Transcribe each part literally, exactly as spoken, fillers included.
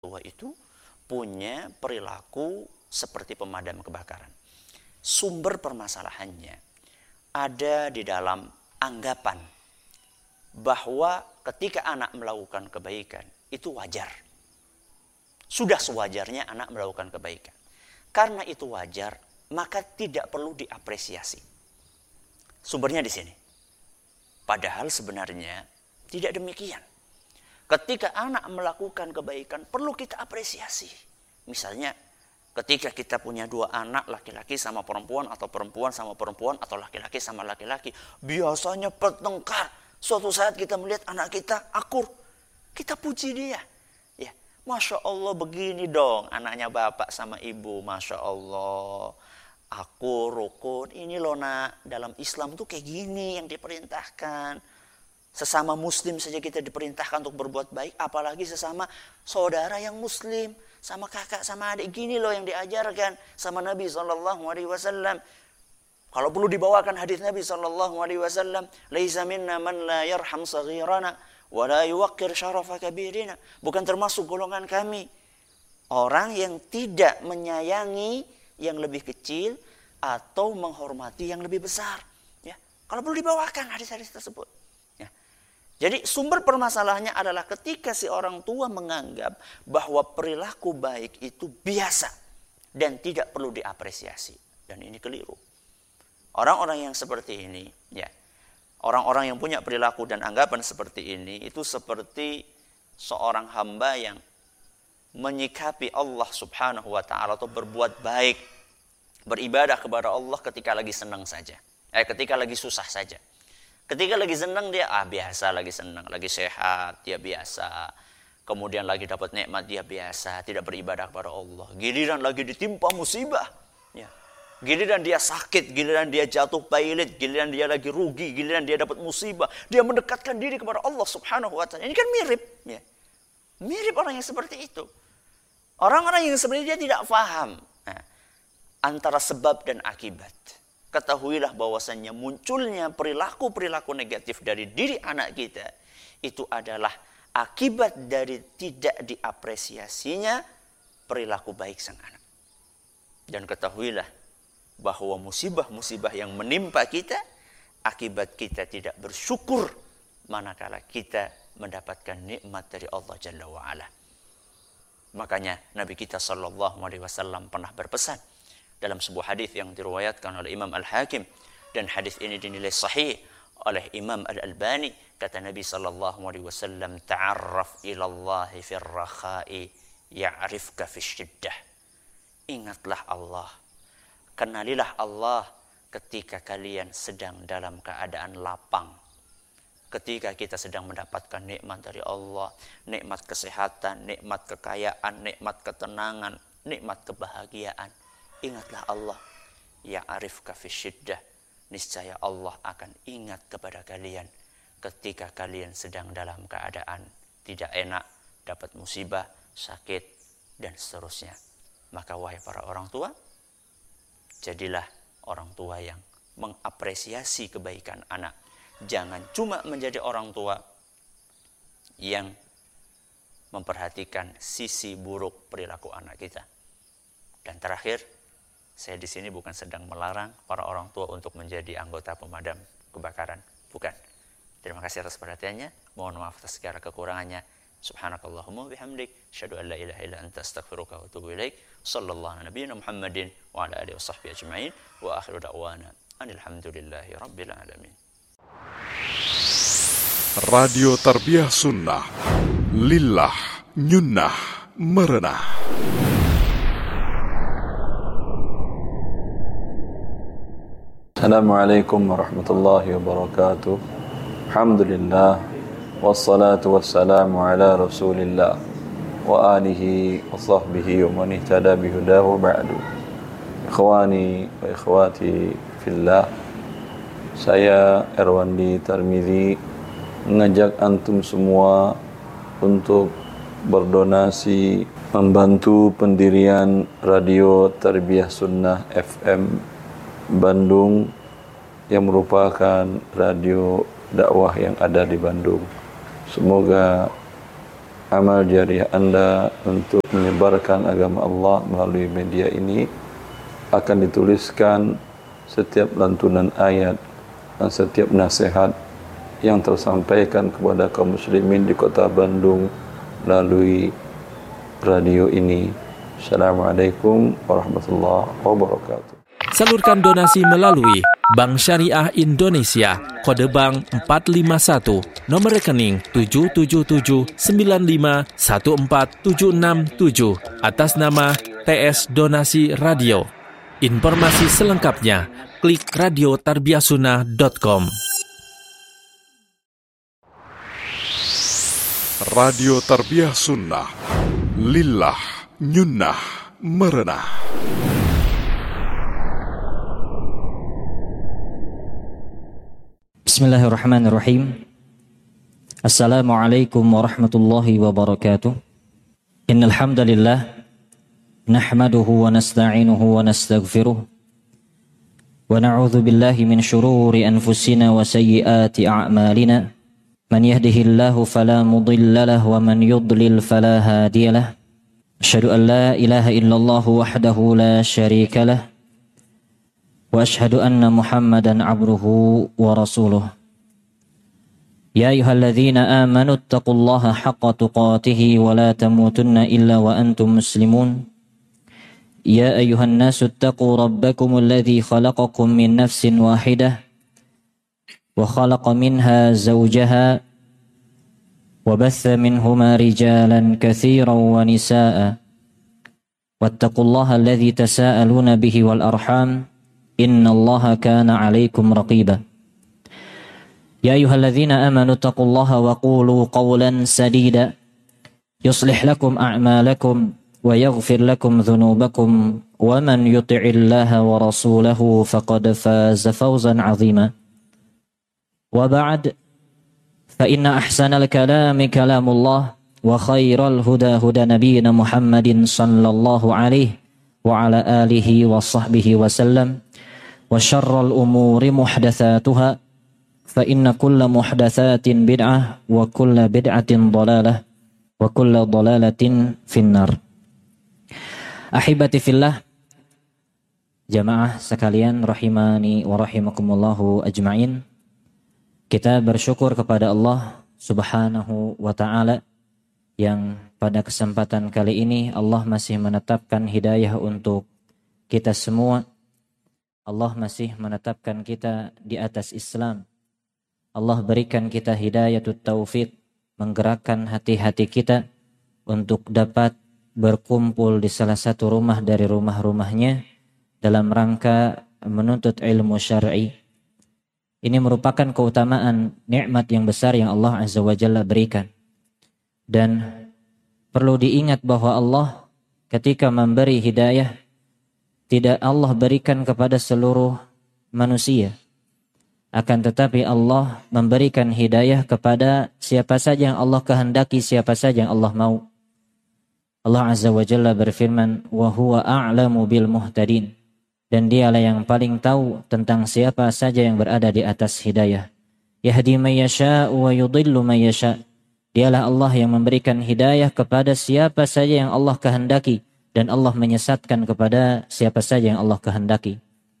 tua itu punya perilaku seperti pemadam kebakaran. Sumber permasalahannya ada di dalam anggapan bahwa ketika anak melakukan kebaikan itu wajar. Sudah sewajarnya anak melakukan kebaikan. Karena itu wajar, maka tidak perlu diapresiasi. Sumbernya di sini. Padahal sebenarnya tidak demikian. Ketika anak melakukan kebaikan, perlu kita apresiasi. Misalnya, ketika kita punya dua anak, laki-laki sama perempuan, atau perempuan sama perempuan, atau laki-laki sama laki-laki. Biasanya bertengkar. Suatu saat kita melihat anak kita akur. Kita puji dia. Ya, Masya Allah begini dong anaknya bapak sama ibu. Masya Allah. Akur, rukun. Ini loh nak, dalam Islam tuh kayak gini yang diperintahkan. Sesama muslim saja kita diperintahkan untuk berbuat baik, apalagi sesama saudara yang muslim, sama kakak, sama adik. Gini loh yang diajarkan sama Nabi shallallahu alaihi wasallam. Kalau perlu dibawakan hadis Nabi shallallahu alaihi wasallam, "Laisa minna man la yarham saghirana wa la yuwaqqir syarafa kabirina." Bukan termasuk golongan kami orang yang tidak menyayangi yang lebih kecil atau menghormati yang lebih besar. Ya, kalau perlu dibawakan hadis-hadis tersebut. Jadi sumber permasalahannya adalah ketika si orang tua menganggap bahwa perilaku baik itu biasa dan tidak perlu diapresiasi. Dan ini keliru. Orang-orang yang seperti ini, ya, orang-orang yang punya perilaku dan anggapan seperti ini, itu seperti seorang hamba yang menyikapi Allah subhanahu wa ta'ala atau berbuat baik, beribadah kepada Allah ketika lagi senang saja. Eh, ketika lagi susah saja. Ketika lagi senang dia, ah biasa lagi senang, lagi sehat, dia biasa. Kemudian lagi dapat nikmat, dia biasa, tidak beribadah kepada Allah. Giliran lagi ditimpa musibah. Ya. Giliran dia sakit, giliran dia jatuh pailit, giliran dia lagi rugi, giliran dia dapat musibah. Dia mendekatkan diri kepada Allah subhanahu wa ta'ala. Ini kan mirip. Ya. Mirip orang yang seperti itu. Orang-orang yang sebenarnya dia tidak paham nah, antara sebab dan akibat. Ketahuilah bahwasannya munculnya perilaku-perilaku negatif dari diri anak kita itu adalah akibat dari tidak diapresiasinya perilaku baik sang anak. Dan ketahuilah bahwa musibah-musibah yang menimpa kita akibat kita tidak bersyukur manakala kita mendapatkan nikmat dari Allah Jalla wa'ala. Makanya Nabi kita sallallahu alaihi wasallam pernah berpesan dalam sebuah hadis yang diriwayatkan oleh Imam Al-Hakim dan hadis ini dinilai sahih oleh Imam Al-Albani, kata Nabi sallallahu alaihi wasallam, ta'arraf ila Allah fir rakha'i ya'rifka fis syiddah. Ingatlah Allah, kenalilah Allah ketika kalian sedang dalam keadaan lapang. Ketika kita sedang mendapatkan nikmat dari Allah, nikmat kesehatan, nikmat kekayaan, nikmat ketenangan, nikmat kebahagiaan, ingatlah Allah, ya arifka fi syiddah. Niscaya Allah akan ingat kepada kalian ketika kalian sedang dalam keadaan tidak enak, dapat musibah, sakit, dan seterusnya. Maka wahai para orang tua, jadilah orang tua yang mengapresiasi kebaikan anak. Jangan cuma menjadi orang tua yang memperhatikan sisi buruk perilaku anak kita. Dan terakhir, saya di sini bukan sedang melarang para orang tua untuk menjadi anggota pemadam kebakaran. Bukan. Terima kasih atas perhatiannya. Mohon maaf atas segala kekurangannya. Subhanakallahumma bihamdik. Asyhadu an la ilaha illa anta astaghfiruka wa atubu ilaik. Sallallahu ala nabiyyina Muhammadin wa ala alihi washabbihi ajma'in. Wa akhiru da'wana alhamdulillahi rabbil alamin. Radio Tarbiyah Sunnah. Lillah nyunnah merenah. Assalamualaikum warahmatullahi wabarakatuh. Alhamdulillah wassalatu wassalamu ala Rasulillah wa alihi wa sahbihi wa man ihtada bihudahu ba'du. Ikhwani wa ikhwati fillah, saya Erwandi Tarmizi mengajak antum semua untuk berdonasi membantu pendirian Radio Tarbiyah Sunnah F M Bandung yang merupakan radio dakwah yang ada di Bandung. Semoga amal jariah Anda untuk menyebarkan agama Allah melalui media ini akan dituliskan setiap lantunan ayat dan setiap nasihat yang tersampaikan kepada kaum muslimin di kota Bandung melalui radio ini. Assalamualaikum warahmatullahi wabarakatuh. Salurkan donasi melalui Bank Syariah Indonesia, kode bank empat lima satu, nomor rekening tujuh tujuh tujuh sembilan lima satu empat tujuh enam tujuh atas nama T S Donasi Radio. Informasi selengkapnya klik radio tarbiyahsunnah dot com. Radio Tarbiyah Sunnah, lillah nyunnah merenah. Bismillahirrahmanirrahim. Assalamualaikum warahmatullahi wabarakatuh. Innal hamdalillah nahmaduhu wa nasta'inuhu wa nastaghfiruh wa na'udzu billahi min shururi anfusina wa sayyiati a'malina. Man yahdihillahu fala mudilla lahu wa man yudlil fala hadiya lahu. Asyhadu an la ilaha illallah wahdahu la syarika lahu wa asyhadu anna Muhammadan abduhu wa rasuluh. Ya ayyuhalladzina amanu taqullaha haqqa tuqatih wa la tamutunna illa wa antum muslimun. Ya ayyuhan nasu taqu rabbakumul ladzi khalaqakum min nafsin wahidah wa khalaqa minha zawjaha wa batha minhuma rijalan katsiran wa nisaa. Wattaqullaha alladzi tasaaluna bihi wal arham. Innallaha kana 'alaikum raqiba. Ya ayyuhalladzina amanu taqullaha wa qulu qawlan sadida yuslih lakum a'malakum wa yaghfir lakum dhunubakum wa man yuti'illaha wa rasulahu faqad faza fawzan 'azima. Wa ba'd, fa inna ahsanal kalami kalamullah wa khairal huda huda nabiyyina Muhammadin sallallahu alaihi wa ala alihi wa sahbihi wa sallam. Wa syarral umuri muhdatsatuha fa inna kulla muhdatsatin bid'ah wa kulla bid'atin dhalalah wa kulla dhalalatin finnar. Ahibati fillah, jamaah sekalian rahimani wa rahimakumullahu ajma'in. Kita bersyukur kepada Allah Subhanahu wa ta'ala yang pada kesempatan kali ini Allah masih menetapkan hidayah untuk kita semua. Allah masih menetapkan kita di atas Islam. Allah berikan kita hidayatut taufik, menggerakkan hati-hati kita untuk dapat berkumpul di salah satu rumah dari rumah-rumahnya dalam rangka menuntut ilmu syar'i. Ini merupakan keutamaan nikmat yang besar yang Allah Azza wa Jalla berikan. Dan perlu diingat bahwa Allah ketika memberi hidayah, tidak Allah berikan kepada seluruh manusia. Akan tetapi Allah memberikan hidayah kepada siapa saja yang Allah kehendaki, siapa saja yang Allah mau. Allah Azza wa Jalla berfirman, wa huwa a'lamu bil muhtadin. Dan dialah yang paling tahu tentang siapa saja yang berada di atas hidayah. Yahdi man yasha'u wa yudhillu man yasha'. Dialah Allah yang memberikan hidayah kepada siapa saja yang Allah kehendaki, dan Allah menyesatkan kepada siapa saja yang Allah kehendaki.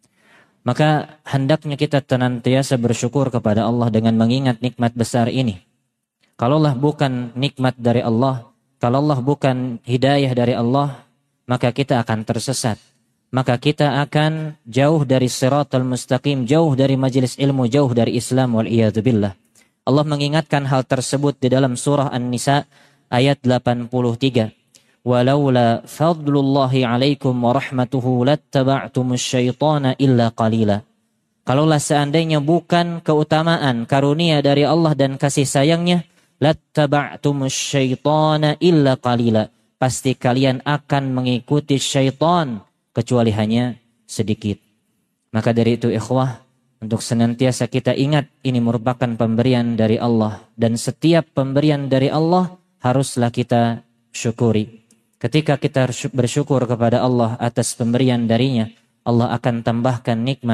Maka hendaknya kita senantiasa bersyukur kepada Allah dengan mengingat nikmat besar ini. Kalaulah bukan nikmat dari Allah, kalau Allah bukan hidayah dari Allah, maka kita akan tersesat. Maka kita akan jauh dari siratal mustaqim, jauh dari majelis ilmu, jauh dari Islam wal'iyadzubillah. Allah mengingatkan hal tersebut di dalam surah An-Nisa ayat delapan puluh tiga. Walaula fadlullahi alaikum wa rahmatuhu lattaba'tumus syaitana illa qalila. Kalaulah seandainya bukan keutamaan karunia dari Allah dan kasih sayangnya, lattaba'tumus syaitana illa qalila. Pasti kalian akan mengikuti syaitan kecuali hanya sedikit. Maka dari itu ikhwah, untuk senantiasa kita ingat ini merupakan pemberian dari Allah, dan setiap pemberian dari Allah haruslah kita syukuri. Ketika kita bersyukur kepada Allah atas pemberian darinya, Allah akan tambahkan nikmat.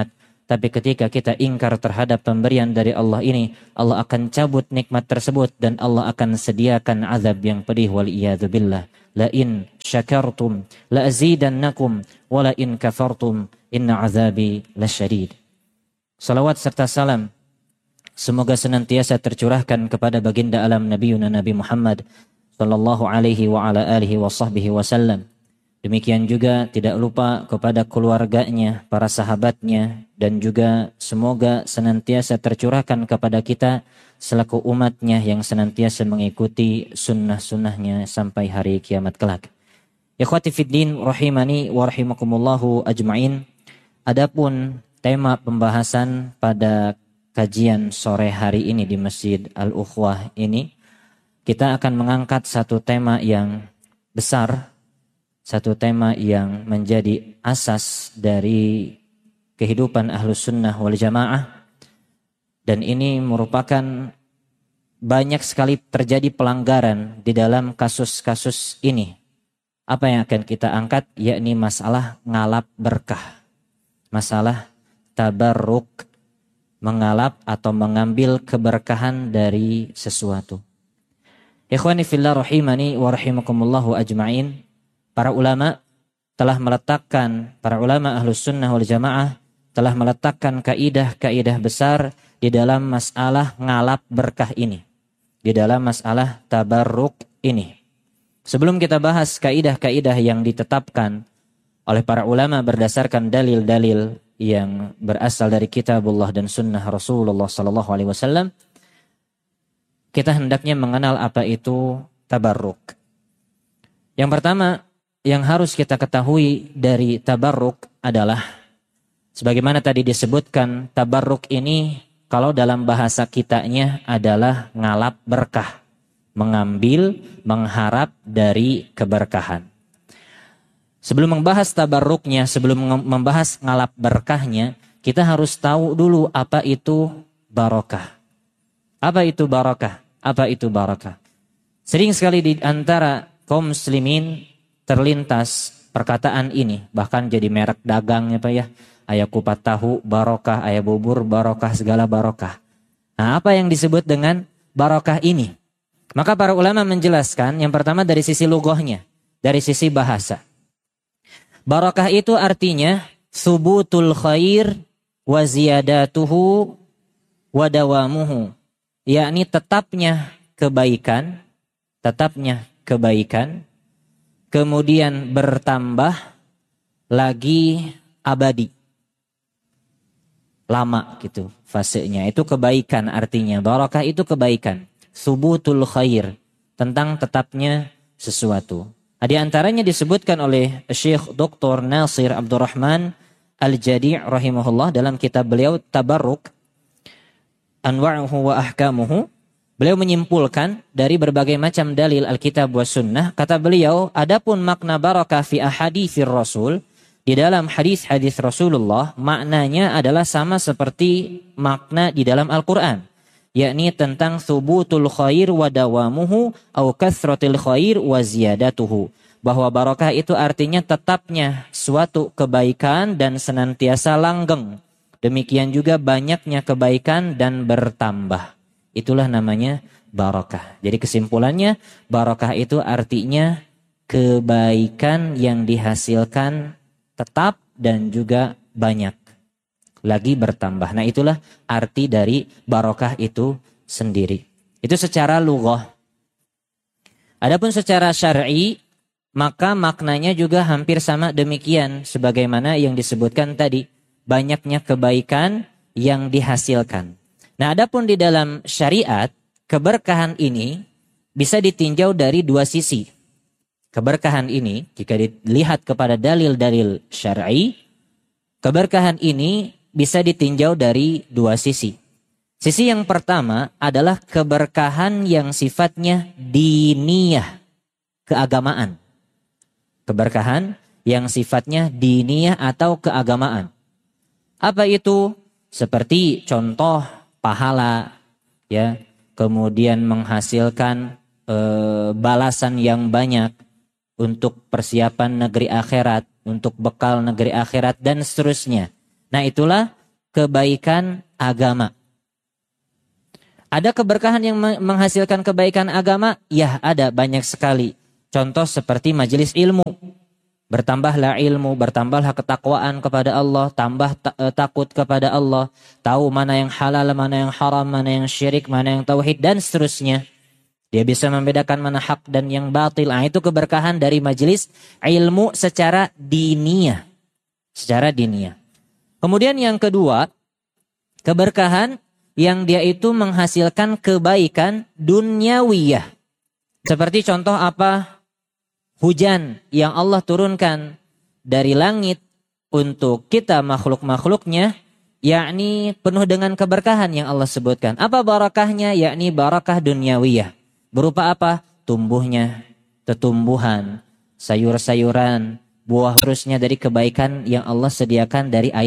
Tapi ketika kita ingkar terhadap pemberian dari Allah ini, Allah akan cabut nikmat tersebut dan Allah akan sediakan azab yang pedih waliyadzubillah. La in syakartum la azidannakum wa la in kafartum inna azabi lasyadid. Salawat serta salam semoga senantiasa tercurahkan kepada baginda alam Nabiuna Nabi Muhammad sallallahu alaihi wa ala alihi wa sahbihi wasallam. Demikian juga tidak lupa kepada keluarganya, para sahabatnya, dan juga semoga senantiasa tercurahkan kepada kita selaku umatnya yang senantiasa mengikuti sunnah-sunnahnya sampai hari kiamat kelak. Ikhwati fiddin rahimani wa rahimakumullahu ajma'in. Adapun tema pembahasan pada kajian sore hari ini di Masjid Al-Ukhwah ini, kita akan mengangkat satu tema yang besar, satu tema yang menjadi asas dari kehidupan Ahlus Sunnah wal Jamaah, dan ini merupakan banyak sekali terjadi pelanggaran di dalam kasus-kasus ini. Apa yang akan kita angkat yakni masalah ngalap berkah, masalah tabarruk, mengalap atau mengambil keberkahan dari sesuatu. Ikhwani fillah rahimani wa rahimakumullahu ajma'in. Para ulama telah meletakkan, para ulama Ahlus Sunnah wal Jamaah telah meletakkan kaidah-kaidah besar di dalam masalah ngalap berkah ini, di dalam masalah tabarruk ini. Sebelum kita bahas kaidah-kaidah yang ditetapkan oleh para ulama berdasarkan dalil-dalil yang berasal dari kitabullah dan sunnah Rasulullah sallallahu alaihi wasallam, kita hendaknya mengenal apa itu tabarruk. Yang pertama yang harus kita ketahui dari tabarruk adalah, sebagaimana tadi disebutkan, tabarruk ini kalau dalam bahasa kitanya adalah ngalap berkah, mengambil, mengharap dari keberkahan. Sebelum membahas tabarruknya, sebelum membahas ngalap berkahnya, kita harus tahu dulu apa itu barokah. Apa itu barokah? Apa itu barokah? Sering sekali di antara kaum muslimin terlintas perkataan ini, bahkan jadi merek dagang ya Pak ya. Ayah kupat tahu barokah, ayah bubur barokah, segala barokah. Nah, apa yang disebut dengan barokah ini? Maka para ulama menjelaskan yang pertama dari sisi lughahnya, dari sisi bahasa. Barokah itu artinya subutul khair wa ziyadatuhu wa dawamuhu, yakni tetapnya kebaikan, tetapnya kebaikan, kemudian bertambah lagi abadi, lama gitu fasenya. Itu kebaikan artinya. Barakah itu kebaikan. Subutul khair, tentang tetapnya sesuatu. Di antaranya disebutkan oleh Syekh Doktor Nasir Abdurrahman Al-Jadi' rahimahullah dalam kitab beliau Tabarruk Anwa'uhu wa Ahkamuhu. Beliau menyimpulkan dari berbagai macam dalil Alkitab wa Sunnah. Kata beliau, adapun makna barakah fi ahaditsir Rasul, di dalam hadis-hadis Rasulullah, maknanya adalah sama seperti makna di dalam Al-Quran, yakni tentang thubutul khair wa dawamuhu au kathratil khair wa ziyadatuhu, bahwa barakah itu artinya tetapnya suatu kebaikan dan senantiasa langgeng. Demikian juga banyaknya kebaikan dan bertambah. Itulah namanya barakah. Jadi kesimpulannya, barakah itu artinya kebaikan yang dihasilkan tetap dan juga banyak, lagi bertambah. Nah, itulah arti dari barakah itu sendiri. Itu secara lughah. Adapun secara syar'i, maka maknanya juga hampir sama demikian sebagaimana yang disebutkan tadi, banyaknya kebaikan yang dihasilkan. Nah, adapun di dalam syariat, keberkahan ini bisa ditinjau dari dua sisi. Keberkahan ini, jika dilihat kepada dalil-dalil syar'i, keberkahan ini bisa ditinjau dari dua sisi. Sisi yang pertama adalah keberkahan yang sifatnya diniyah, keagamaan. Keberkahan yang sifatnya diniyah atau keagamaan. Apa itu? Seperti contoh pahala, ya, kemudian menghasilkan e, balasan yang banyak untuk persiapan negeri akhirat, untuk bekal negeri akhirat dan seterusnya. Nah, itulah kebaikan agama. Ada keberkahan yang menghasilkan kebaikan agama? Ya, ada banyak sekali. Contoh seperti majelis ilmu. Bertambahlah ilmu, bertambahlah ketakwaan kepada Allah, tambah ta- takut kepada Allah, tahu mana yang halal, mana yang haram, mana yang syirik, mana yang tauhid, dan seterusnya. Dia bisa membedakan mana hak dan yang batil. Nah, itu keberkahan dari majelis ilmu secara diniyah. Secara diniyah. Kemudian yang kedua, keberkahan yang dia itu menghasilkan kebaikan duniawiyah. Seperti contoh apa? Hujan yang Allah turunkan dari langit untuk kita makhluk-makhluknya, yakni penuh dengan keberkahan yang Allah sebutkan. Apa barakahnya? Yakni barakah duniawiyah. Berupa apa? Tumbuhnya, tetumbuhan, sayur-sayuran, buah terusnya dari kebaikan yang Allah sediakan dari air.